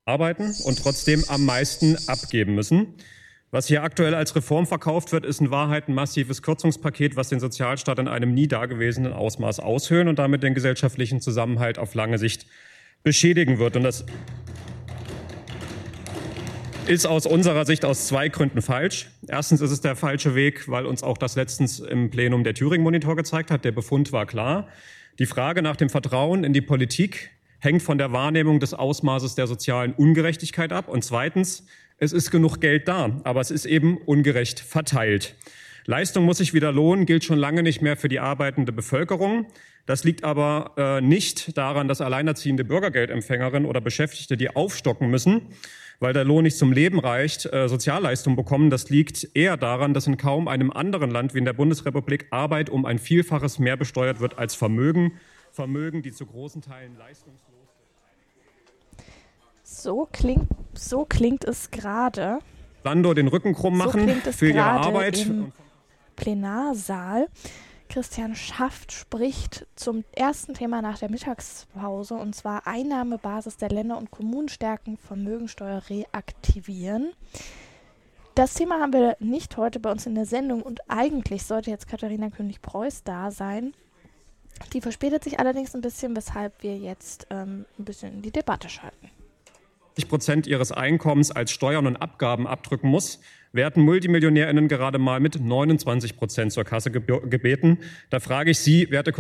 arbeiten und trotzdem am meisten abgeben müssen. Was hier aktuell als Reform verkauft wird, ist in Wahrheit ein massives Kürzungspaket, was den Sozialstaat in einem nie dagewesenen Ausmaß aushöhlen und damit den gesellschaftlichen Zusammenhalt auf lange Sicht beschädigen wird. Und das ist aus unserer Sicht aus zwei Gründen falsch. Erstens ist es der falsche Weg, weil uns auch das letztens im Plenum der Thüringen-Monitor gezeigt hat. Der Befund war klar. Die Frage nach dem Vertrauen in die Politik hängt von der Wahrnehmung des Ausmaßes der sozialen Ungerechtigkeit ab. Und zweitens, es ist genug Geld da, aber es ist eben ungerecht verteilt. Leistung muss sich wieder lohnen, gilt schon lange nicht mehr für die arbeitende Bevölkerung. Das liegt aber nicht daran, dass alleinerziehende Bürgergeldempfängerinnen oder Beschäftigte, die aufstocken müssen, weil der Lohn nicht zum Leben reicht, Sozialleistungen bekommen. Das liegt eher daran, dass in kaum einem anderen Land wie in der Bundesrepublik Arbeit um ein Vielfaches mehr besteuert wird als Vermögen, die zu großen Teilen leistungslos sind. So klingt es gerade. Lando den Rücken krumm machen für ihre Arbeit. Im Plenarsaal. Christian Schaft spricht zum ersten Thema nach der Mittagspause, und zwar Einnahmebasis der Länder und Kommunen stärken, Vermögensteuer reaktivieren. Das Thema haben wir nicht heute bei uns in der Sendung und eigentlich sollte jetzt Katharina König-Preuß da sein. Die verspätet sich allerdings ein bisschen, weshalb wir jetzt ein bisschen in die Debatte schalten. 80% ihres Einkommens als Steuern und Abgaben abdrücken muss, werden MultimillionärInnen gerade mal mit 29% zur Kasse gebeten. Da frage ich Sie, werte